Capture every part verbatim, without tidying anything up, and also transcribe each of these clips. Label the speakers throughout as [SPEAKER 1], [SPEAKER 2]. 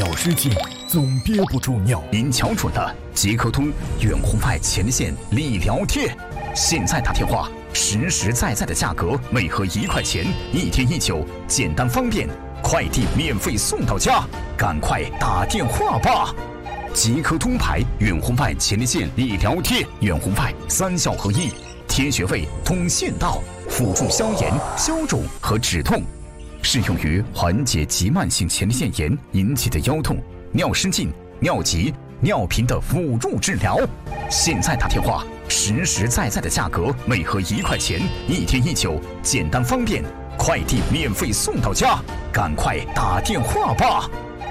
[SPEAKER 1] 尿失禁，总憋不住尿。
[SPEAKER 2] 您瞧准了，即刻通远红外前线理疗贴，现在打电话，实实在在的价格，每盒一块钱，一天一九，简单方便，快递免费送到家，赶快打电话吧！即刻通牌远红外前线理疗贴，远红外三效合一，贴穴位、通线道，辅助消炎、消肿和止痛。适用于缓解急慢性前列腺炎引起的腰痛、尿失禁、尿急、尿频的辅助治疗。现在打电话，实实在在的价格，每盒一块钱，一天一九，简单方便，快递免费送到家，赶快打电话吧！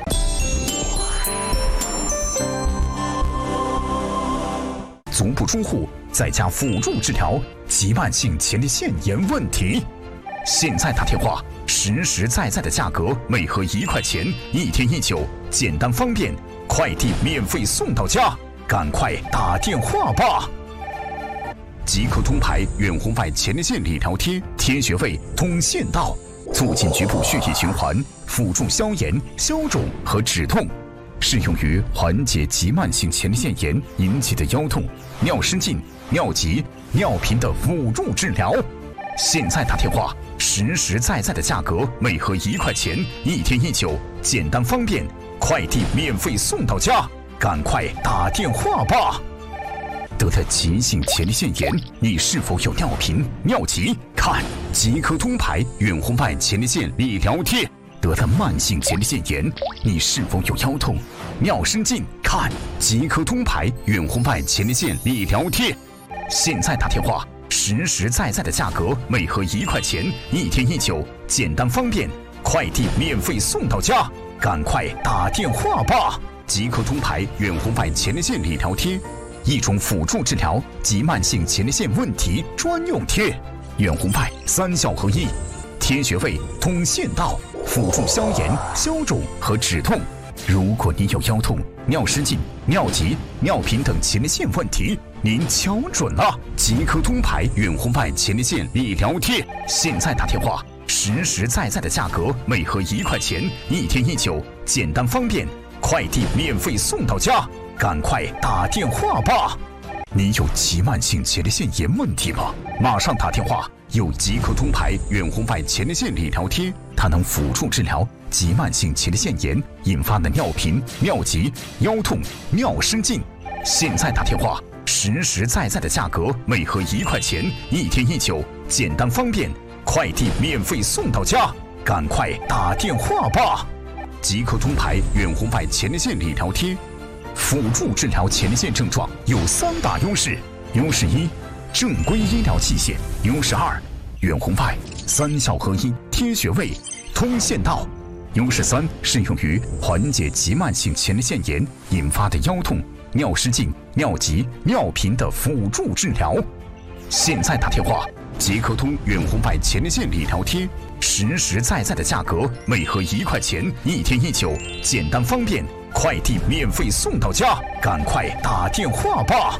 [SPEAKER 2] 足不出户，在家辅助治疗急慢性前列腺炎问题。现在打电话，实实在在的价格，每盒一块钱，一天一九，简单方便，快递免费送到家，赶快打电话吧！即刻通牌远红外前列腺理疗贴，贴穴位、通线道，促进局部血液循环，辅助消炎、消肿和止痛。适用于缓解急慢性前列腺炎引起的腰痛、尿失禁、尿急、尿频的辅助治疗。现在打电话，实实在在的价格，每盒一块钱，一天一九，简单方便，快递免费送到家，赶快打电话吧！得了急性前列腺炎，你是否有尿频、尿急？看即刻通牌远红外前列腺理疗贴。得了慢性前列腺炎，你是否有腰痛、尿失禁？看即刻通牌远红外前列腺理疗贴。现在打电话，实实在在的价格，每盒一块钱，一天一九，简单方便，快递免费送到家，赶快打电话吧！即刻通牌远红外前列腺理疗贴，一种辅助治疗急慢性前列腺问题专用贴，远红外三效合一，贴穴位、通线道，辅助消炎、消肿和止痛。如果你有腰痛、尿失禁、尿急、尿频等前列腺问题，您瞧准了，即刻通牌远红外前列腺理疗贴。现在打电话，实实在在的价格，每盒一块钱，一天一九，简单方便，快递免费送到家，赶快打电话吧！你有急慢性前列腺炎问题吗？马上打电话！有即刻通牌远红外前列腺理疗贴，它能辅助治疗急慢性前列腺炎引发的尿频、尿急、腰痛、尿失禁。现在打电话，实实在在的价格，每盒一块钱，一天一九，简单方便，快递免费送到家，赶快打电话吧！即刻通牌远红外前列腺理疗贴，辅助治疗前列腺症状有三大优势：优势一，正规医疗器械；优势二，远红外三效合一，贴穴位、通线道；优势三，适用于缓解急慢性前列腺炎引发的腰痛、尿失禁、尿急、尿频的辅助治疗。现在打电话，即刻通远红外前列腺理疗贴，实实在在的价格，每盒一块钱，一天一九，简单方便，快递免费送到家，赶快打电话吧！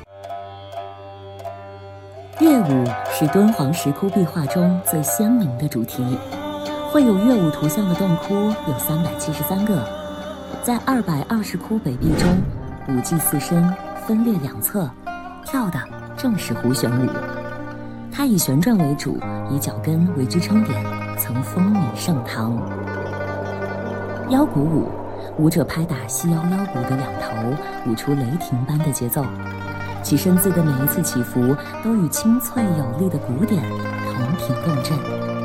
[SPEAKER 3] 乐舞是敦煌石窟壁画中最鲜明的主题，绘有乐舞图像的洞窟有三百七十三个，在二百二十窟北壁中，舞伎四身，分列两侧，跳的正是胡旋舞。它以旋转为主，以脚跟为支撑点，曾风靡盛唐。腰鼓舞，舞者拍打细腰腰鼓的两头，舞出雷霆般的节奏。其身姿的每一次起伏，都与清脆有力的鼓点同频共振。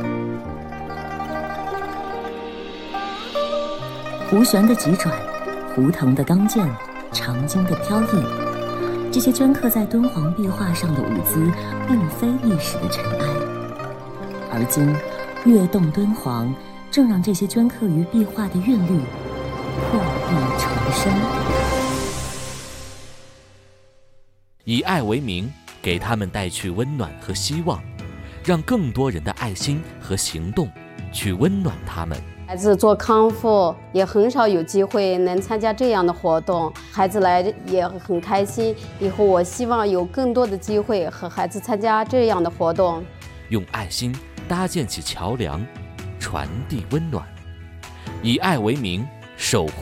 [SPEAKER 3] 胡旋的急转，胡腾的刚健，长经的飘逸，这些镌刻在敦煌壁画上的舞姿，并非历史的尘埃。而今，跃动敦煌，正让这些镌刻于壁画的韵律破壁重生。
[SPEAKER 4] 以爱为名，给他们带去温暖和希望，让更多人的爱心和行动去温暖他们。
[SPEAKER 5] 孩子做康复也很少有机会能参加这样的活动，孩子来也很开心。以后我希望有更多的机会和孩子参加这样的活动，
[SPEAKER 4] 用爱心搭建起桥梁，传递温暖，以爱为名，守护